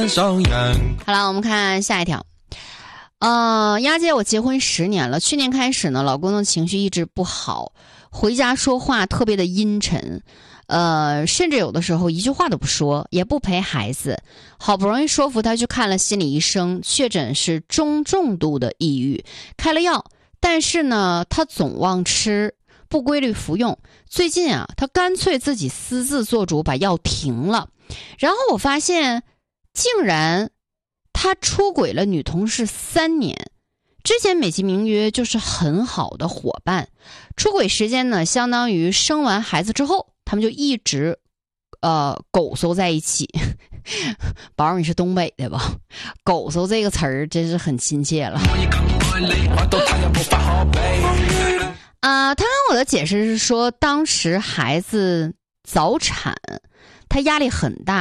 好了，我们看下一条。丫姐，我结婚10年了，去年开始呢，老公的情绪一直不好，回家说话特别的阴沉，甚至有的时候一句话都不说，也不陪孩子。好不容易说服他去看了心理医生，确诊是中重度的抑郁，开了药，但是呢，他总忘吃，不规律服用。最近啊，他干脆自己私自做主把药停了。然后我发现，竟然他出轨了女同事3年。之前美其名曰就是很好的伙伴，出轨时间呢，相当于生完孩子之后，他们就一直狗搜在一起。宝儿，你是东北的吧？狗搜这个词儿真是很亲切了。他跟我的解释是说，当时孩子早产，他压力很大。